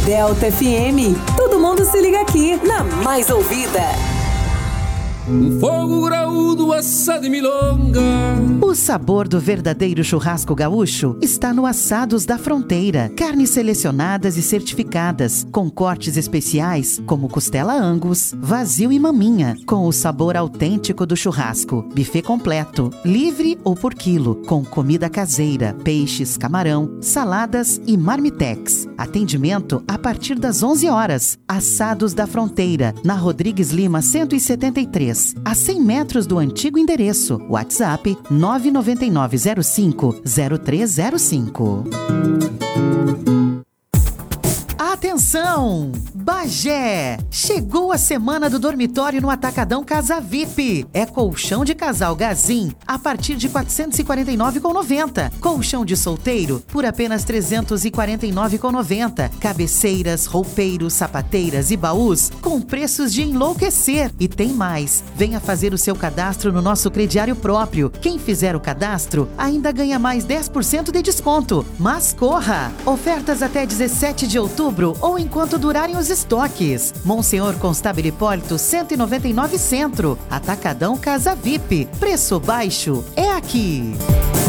Delta FM. Todo mundo se liga aqui na mais ouvida. Um fogo graúdo assado e milonga. O sabor do verdadeiro churrasco gaúcho está no Assados da Fronteira. Carnes selecionadas e certificadas, com cortes especiais como costela Angus, vazio e maminha, com o sabor autêntico do churrasco. Buffet completo, livre ou por quilo, com comida caseira, peixes, camarão, saladas e marmitex. Atendimento a partir das 11 horas. Assados da Fronteira, na Rodrigues Lima 173. A 100 metros do antigo endereço. WhatsApp 999050305. Atenção! Bagé! Chegou a semana do dormitório no Atacadão Casa VIP. É colchão de casal Gazin a partir de R$ 449,90. Colchão de solteiro por apenas R$ 349,90. Cabeceiras, roupeiros, sapateiras e baús com preços de enlouquecer. E tem mais. Venha fazer o seu cadastro no nosso crediário próprio. Quem fizer o cadastro ainda ganha mais 10% de desconto. Mas corra! Ofertas até 17 de outubro ou enquanto durarem os estoques. Monsenhor Constável Hipólito 199 Centro. Atacadão Casa VIP. Preço baixo é aqui.